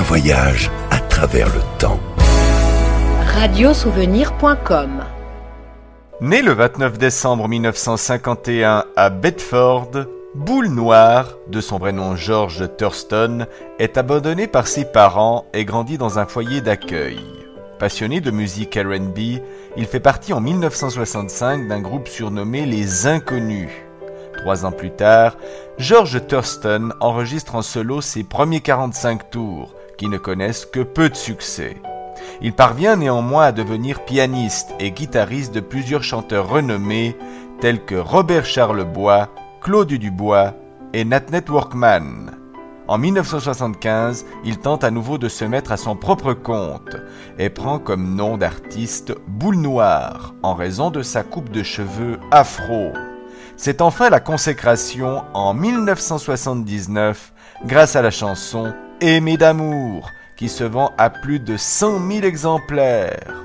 voyage à travers le temps. Radiosouvenir.com. Né le 29 décembre 1951 à Bedford, Boule Noire, de son vrai nom George Thurston, est abandonné par ses parents et grandit dans un foyer d'accueil. Passionné de musique R&B, il fait partie en 1965 d'un groupe surnommé Les Inconnus. 3 ans plus tard, George Thurston enregistre en solo ses premiers 45 tours, qui ne connaissent que peu de succès. Il parvient néanmoins à devenir pianiste et guitariste de plusieurs chanteurs renommés tels que Robert Charlebois, Claude Dubois et Nat Workman. En 1975, il tente à nouveau de se mettre à son propre compte et prend comme nom d'artiste Boule Noire en raison de sa coupe de cheveux afro. C'est enfin la consécration en 1979 grâce à la chanson Aimé d'amour qui se vend à plus de 100 000 exemplaires.